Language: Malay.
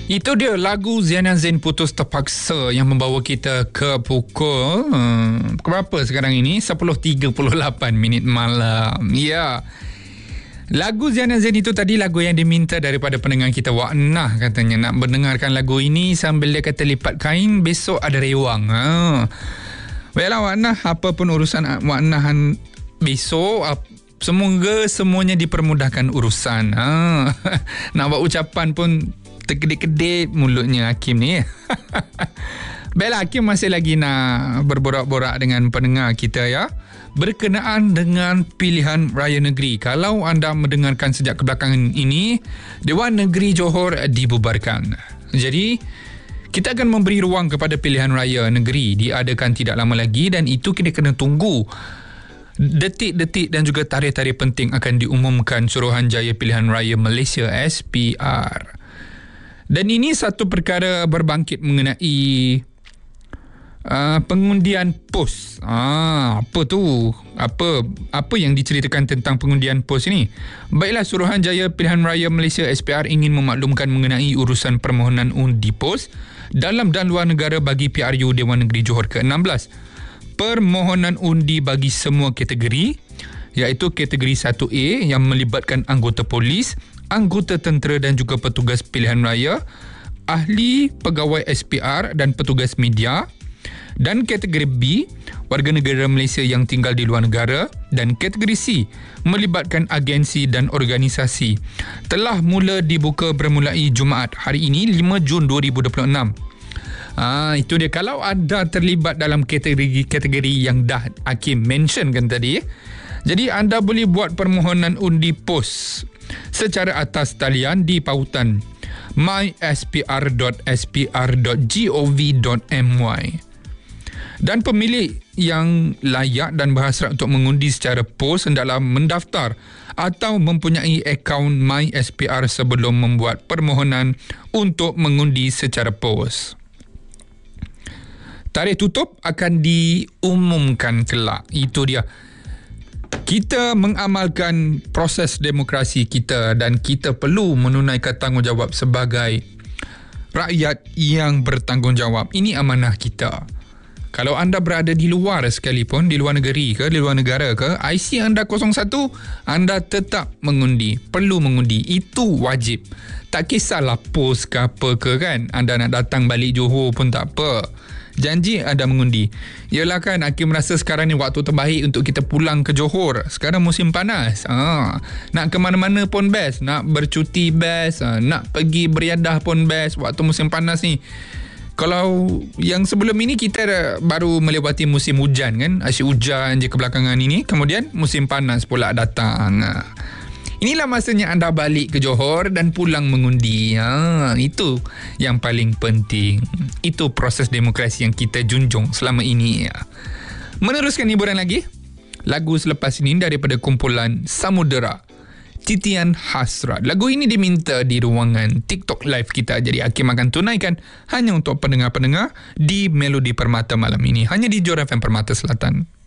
Itu dia lagu Ziana Zain Putus Terpaksa yang membawa kita ke pukul berapa sekarang ini? 10.38 minit malam. Ya. Lagu Ziana Zain itu tadi lagu yang diminta daripada pendengar kita Wak Nah, katanya nak mendengarkan lagu ini sambil dia kata lipat kain, besok ada rewang. Baiklah Wak Nah, apa pun urusan Wak Nah besok, semoga semuanya dipermudahkan urusan. Nak buat ucapan pun terkedip-kedip mulutnya Hakim ni. Baiklah, Hakim masih lagi nak berborak-borak dengan pendengar kita ya, berkenaan dengan pilihan raya negeri. Kalau anda mendengarkan sejak kebelakangan ini, Dewan Negeri Johor dibubarkan. Jadi kita akan memberi ruang kepada pilihan raya negeri diadakan tidak lama lagi, dan itu kita kena tunggu detik-detik dan juga tarikh-tarikh penting akan diumumkan Suruhanjaya Pilihan Raya Malaysia SPR. Dan ini satu perkara berbangkit mengenai pengundian pos. Apa tu? Apa yang diceritakan tentang pengundian pos ini? Baiklah, Suruhanjaya Pilihan Raya Malaysia SPR ingin memaklumkan mengenai urusan permohonan undi pos dalam dan luar negara bagi PRU Dewan Negeri Johor ke-16. Permohonan undi bagi semua kategori, iaitu kategori 1A yang melibatkan anggota polis, anggota tentera dan juga petugas pilihan raya, ahli pegawai SPR dan petugas media, dan kategori B, warga negara Malaysia yang tinggal di luar negara, dan kategori C, melibatkan agensi dan organisasi. Telah mula dibuka bermulai Jumaat hari ini 5 Jun 2026. Itu dia. Kalau anda terlibat dalam kategori yang dah Hakim mention kan tadi, jadi anda boleh buat permohonan undi pos secara atas talian di pautan myspr.spr.gov.my. Dan pemilih yang layak dan berhasrat untuk mengundi secara pos hendaklah mendaftar atau mempunyai akaun MySPR sebelum membuat permohonan untuk mengundi secara pos. Tarikh tutup akan diumumkan kelak. Itu dia. Kita mengamalkan proses demokrasi kita dan kita perlu menunaikan tanggungjawab sebagai rakyat yang bertanggungjawab. Ini amanah kita. Kalau anda berada di luar sekalipun, di luar negeri ke, di luar negara ke, IC anda 01, anda tetap mengundi. Perlu mengundi. Itu wajib. Tak kisahlah pos ke apa ke kan. Anda nak datang balik Johor pun tak apa. Janji anda mengundi. Yalah kan, Hakim rasa sekarang ni waktu terbaik untuk kita pulang ke Johor. Sekarang musim panas. Nak ke mana-mana pun best. Nak bercuti best. Nak pergi beriadah pun best waktu musim panas ni. Kalau yang sebelum ini kita baru melewati musim hujan kan, asyik hujan je kebelakangan ini, kemudian musim panas pula datang. Inilah masanya anda balik ke Johor dan pulang mengundi. Itu yang paling penting. Itu proses demokrasi yang kita junjung selama ini. Meneruskan hiburan lagi, lagu selepas ini daripada kumpulan Samudera, Titian Hasrat. Lagu ini diminta di ruangan TikTok live kita. Jadi Hakim akan tunaikan hanya untuk pendengar-pendengar di Melodi Permata malam ini. Hanya di Johor FM Permata Selatan.